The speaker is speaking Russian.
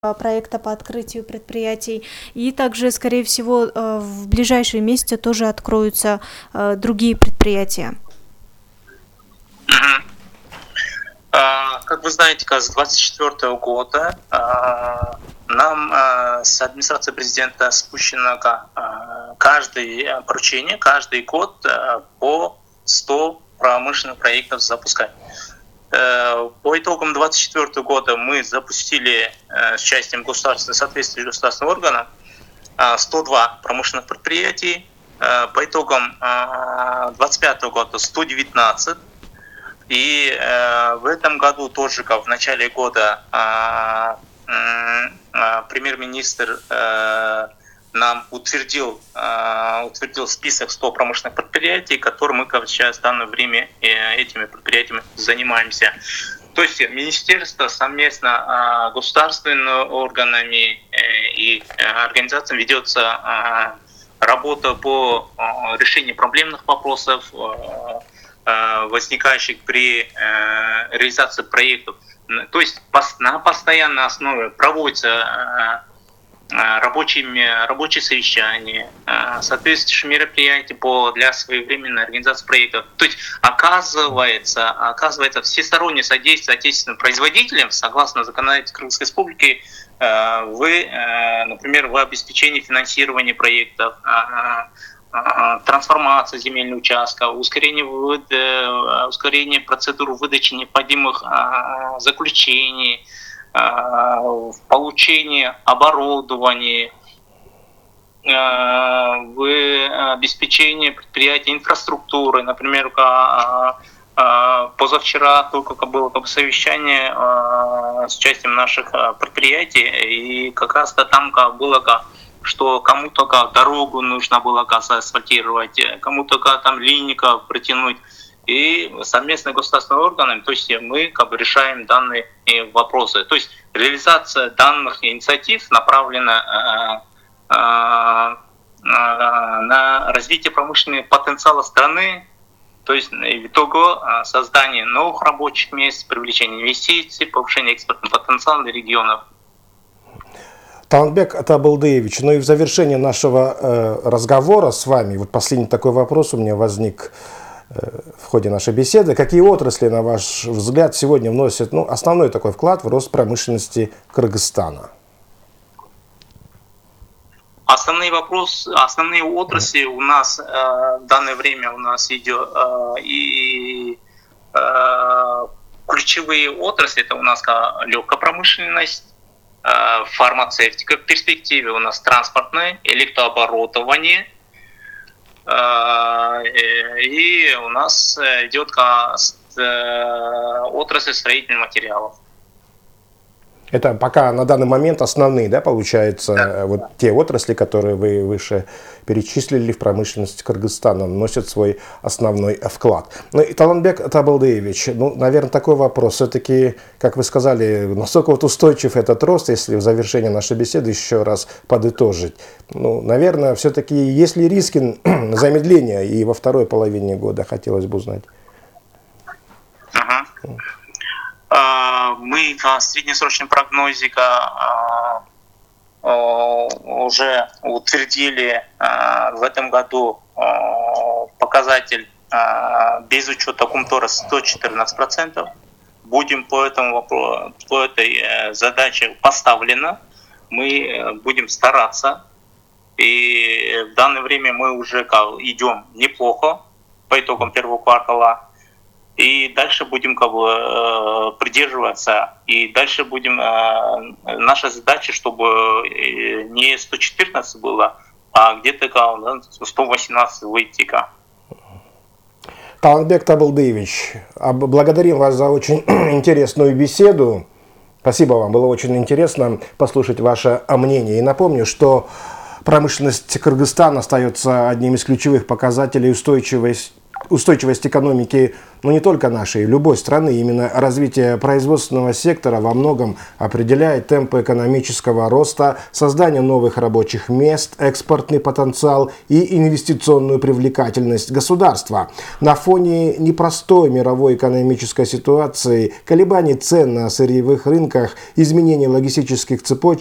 проекта по открытию предприятий. И также, скорее всего, в ближайшие месяцы тоже откроются другие предприятия. Как вы знаете, с 2024 года нам с администрации президента спущено каждое поручение, каждый год по 100 промышленных проектов запускать. По итогам 2024 года мы запустили с участием государственного соответствия государственного органа 102 промышленных предприятий. По итогам 2025 года 119. И в этом году тоже, как в начале года, премьер-министр нам утвердил список 100 промышленных предприятий, которые мы сейчас в данное время этими предприятиями занимаемся. То есть министерство совместно государственными органами и организациями ведется работа по решению проблемных вопросов, возникающих при реализации проектов. То есть на постоянной основе проводятся рабочие совещания, соответствующие мероприятия для своевременной организации проектов. То есть оказывается всестороннее содействие отечественным производителям, согласно законодательству Кыргызской Республики, например, в обеспечении финансирования проектов, трансформации земельного участка, ускорение процедур выдачи необходимых заключений, в получении оборудования, в обеспечении предприятий инфраструктуры. Например, позавчера только было совещание с участием наших предприятий, и как раз там было что кому-то дорогу нужно было асфальтировать, кому-то там линейка протянуть. И совместно с государственными органами, то есть мы решаем данные вопросы. То есть реализация данных инициатив направлена на развитие промышленного потенциала страны, то есть в итоге создание новых рабочих мест, привлечение инвестиций, повышение экспортного потенциала регионов. Талантбек Атабылдыевич, ну и в завершение нашего разговора с вами, вот последний такой вопрос у меня возник в ходе нашей беседы. Какие отрасли, на ваш взгляд, сегодня вносят основной такой вклад в рост промышленности Кыргызстана? Основные отрасли у нас в данное время идет и ключевые отрасли, это у нас легкая промышленность, фармацевтика, в перспективе у нас транспортное, электрооборудование, и у нас идет отрасль строительных материалов. Это пока на данный момент основные, да, получается, да. Вот те отрасли, которые вы выше перечислили в промышленности Кыргызстана, носят свой основной вклад. Ну и Талантбек Атабылдыевич, наверное, такой вопрос. Все-таки, как вы сказали, насколько устойчив этот рост, если в завершении нашей беседы еще раз подытожить? Наверное, все-таки есть ли риски замедления и во второй половине года, хотелось бы узнать. Мы в среднесрочном прогнозе уже утвердили в этом году показатель без учета Кумтора 114%. Будем по этой задаче поставлено. Мы будем стараться. И в данное время мы уже идем неплохо по итогам первого квартала. И дальше будем придерживаться. И дальше будем... Наша задача, чтобы не 114 было, а где-то 118 выйти. Талантбек Атабылдыевич, благодарим вас за очень интересную беседу. Спасибо вам, было очень интересно послушать ваше мнение. И напомню, что промышленность Кыргызстана остается одним из ключевых показателей устойчивость экономики, не только нашей, любой страны. Именно развитие производственного сектора во многом определяет темпы экономического роста, создание новых рабочих мест, экспортный потенциал и инвестиционную привлекательность государства. На фоне непростой мировой экономической ситуации, колебаний цен на сырьевых рынках, изменений логистических цепочек,